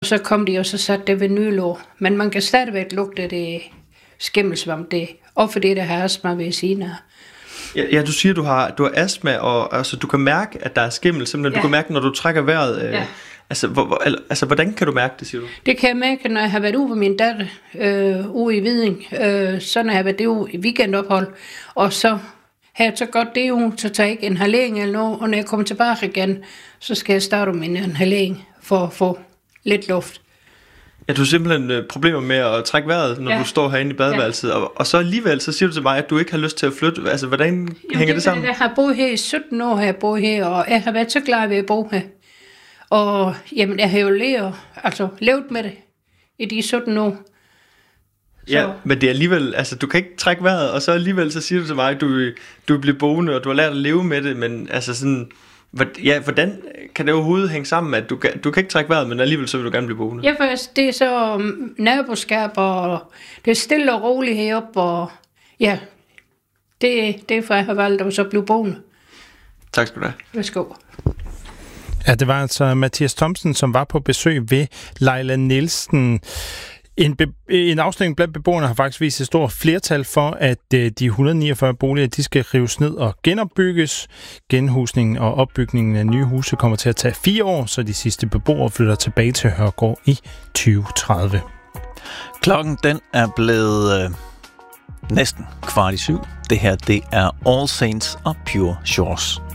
så kom de og så satte det vinylår. Men man kan stadigvæk lugte det skimmelsvamp, det. Og fordi det har astma ved siden af. Ja, du siger, du har astma, og altså, du kan mærke, at der er skimmel, simpelthen. Du kan mærke, når du trækker vejret. Ja. Altså, hvordan kan du mærke det, siger du? Det kan jeg mærke, når jeg har været ude med min datter, ude i Viding. Så når jeg har været ude i weekendophold, og så har jeg så godt det uge, så tager jeg ikke en inhalering eller noget, og når jeg kommer tilbage igen, så skal jeg starte med en inhalering for at få lidt luft. Ja, du har simpelthen problemer med at trække vejret, når du står herinde i badeværelset, og så alligevel, så siger du til mig, at du ikke har lyst til at flytte. Altså, hvordan hænger det sammen? Jeg har boet her i 17 år, og jeg har været så glad ved at bo her. Og jamen, jeg har jo levet med det i de 17 år. Så. Ja, men det er alligevel, altså du kan ikke trække vejret, og så alligevel så siger du til mig, at du bliver boende, og du har lært at leve med det, men altså sådan, hvordan kan det overhovedet hænge sammen, at du kan ikke trække vejret, men alligevel så vil du gerne blive boende? Ja, for det er så naboskab, og det er stille og roligt heroppe, og ja, det er for jeg har valgt at så blive boende. Tak skal du have. Værsgo. Ja, det var altså Mathias Thomsen, som var på besøg ved Leila Nielsen. En afstemning blandt beboerne har faktisk vist et stort flertal for, at de 149 boliger, de skal rives ned og genopbygges. Genhusningen og opbygningen af nye huse kommer til at tage 4 år, så de sidste beboere flytter tilbage til Hørgaard i 2030. Klokken den er blevet næsten 6:15. Det her, det er All Saints og Pure Shores.